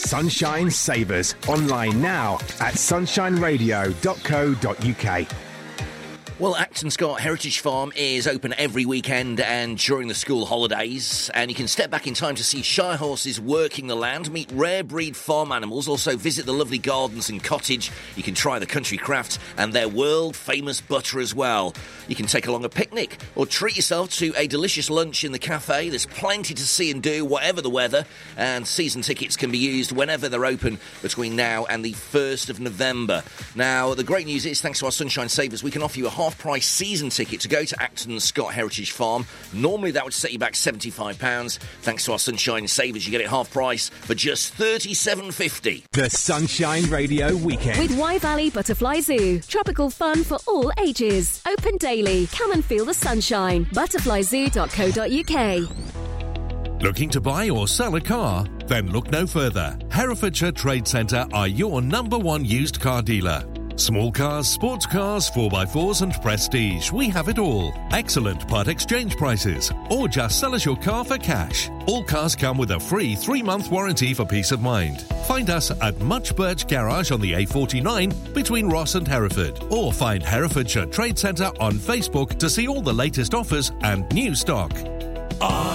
Sunshine Savers. Online now at sunshineradio.co.uk. Well, Acton Scott Heritage Farm is open every weekend and during the school holidays, and you can step back in time to see Shire horses working the land, meet rare breed farm animals, also visit the lovely gardens and cottage. You can try the country crafts and their world-famous butter as well. You can take along a picnic or treat yourself to a delicious lunch in the cafe. There's plenty to see and do, whatever the weather, and season tickets can be used whenever they're open between now and the 1st of November. Now, the great news is, thanks to our Sunshine Savers, we can offer you a half-price season ticket to go to Acton Scott Heritage Farm. Normally, that would set you back £75. Thanks to our Sunshine Savers, you get it half price for just $37.50. The Sunshine Radio Weekend. With Wye Valley Butterfly Zoo. Tropical fun for all ages. Open daily. Come and feel the sunshine. Butterflyzoo.co.uk. Looking to buy or sell a car? Then look no further. Herefordshire Trade Centre are your #1 used car dealer. Small cars, sports cars, 4x4s and prestige. We have it all. Excellent part exchange prices. Or just sell us your car for cash. All cars come with a free 3-month warranty for peace of mind. Find us at Much Birch Garage on the A49 between Ross and Hereford. Or find Herefordshire Trade Centre on Facebook to see all the latest offers and new stock.